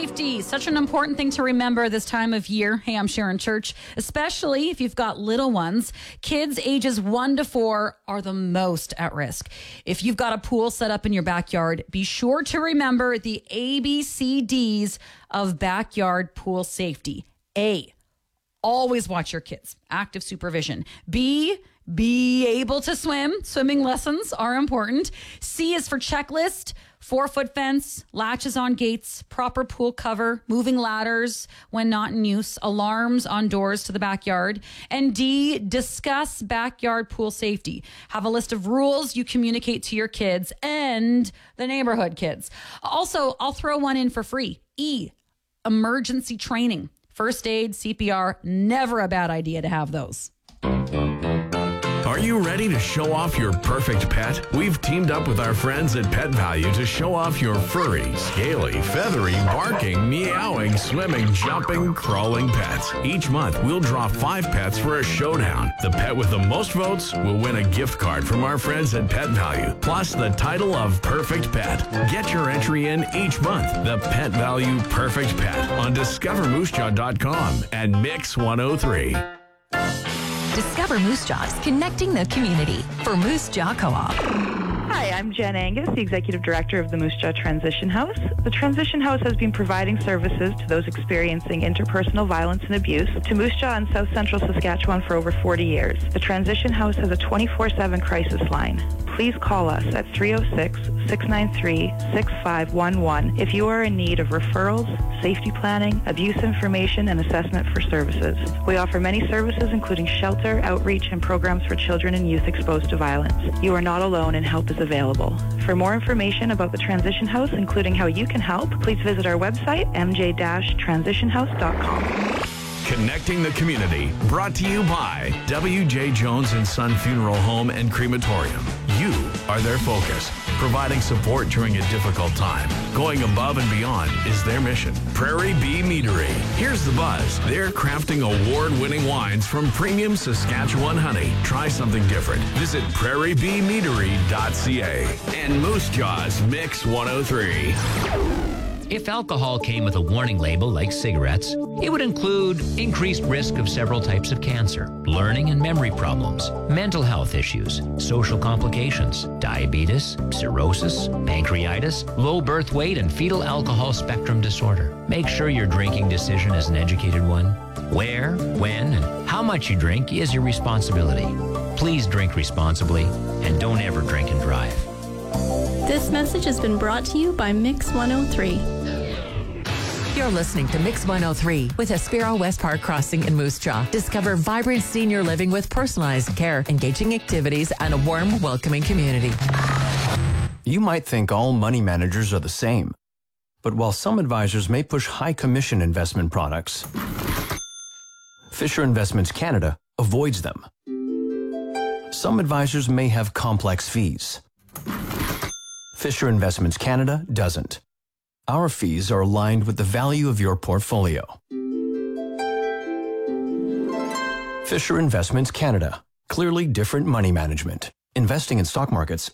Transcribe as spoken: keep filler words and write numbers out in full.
safety, such an important thing to remember this time of year. Hey, I'm Sharon Church, especially if you've got little ones. Kids ages one to four are the most at risk. If you've got a pool set up in your backyard, be sure to remember the A B C Ds of backyard pool safety. A, always watch your kids. Active supervision. B, be able to swim. Swimming lessons are important. C is for checklist. Four-foot fence, latches on gates, proper pool cover, moving ladders when not in use, alarms on doors to the backyard. And D, discuss backyard pool safety. Have a list of rules you communicate to your kids and the neighborhood kids. Also, I'll throw one in for free. E, emergency training. First aid, C P R, never a bad idea to have those. Are you ready to show off your perfect pet? We've teamed up with our friends at Pet Value to show off your furry, scaly, feathery, barking, meowing, swimming, jumping, crawling pets. Each month, we'll draw five pets for a showdown. The pet with the most votes will win a gift card from our friends at Pet Value, plus the title of Perfect Pet. Get your entry in each month. The Pet Value Perfect Pet on discover moose jaw dot com and Mix one oh three. Discover Moose Jaws, connecting the community for Moose Jaw Co-op. Hi, I'm Jen Angus, the Executive Director of the Moose Jaw Transition House. The Transition House has been providing services to those experiencing interpersonal violence and abuse to Moose Jaw and South Central Saskatchewan for over forty years. The Transition House has a twenty-four seven crisis line. Please call us at three oh six, six nine three, six five one one if you are in need of referrals, safety planning, abuse information, and assessment for services. We offer many services including shelter, outreach, and programs for children and youth exposed to violence. You are not alone and help is available. For more information about the Transition House, including how you can help, please visit our website, m j dash transition house dot com. Connecting the community, brought to you by W J Jones and Son Funeral Home and Crematorium. You are their focus, providing support during a difficult time. Going above and beyond is their mission. Prairie Bee Meadery. Here's the buzz. They're crafting award-winning wines from premium Saskatchewan honey. Try something different. Visit prairie bee meadery dot c a. And Moose Jaws Mix one oh three. If alcohol came with a warning label like cigarettes, it would include increased risk of several types of cancer, learning and memory problems, mental health issues, social complications, diabetes, cirrhosis, pancreatitis, low birth weight, and fetal alcohol spectrum disorder. Make sure your drinking decision is an educated one. Where, when, and how much you drink is your responsibility. Please drink responsibly and don't ever drink and drive. This message has been brought to you by Mix one oh three. You're listening to Mix one oh three with Aspiro West Park Crossing in Moose Jaw. Discover vibrant senior living with personalized care, engaging activities, and a warm, welcoming community. You might think all money managers are the same. But while some advisors may push high commission investment products, Fisher Investments Canada avoids them. Some advisors may have complex fees. Fisher Investments Canada doesn't. Our fees are aligned with the value of your portfolio. Fisher Investments Canada. Clearly different money management. Investing in stock markets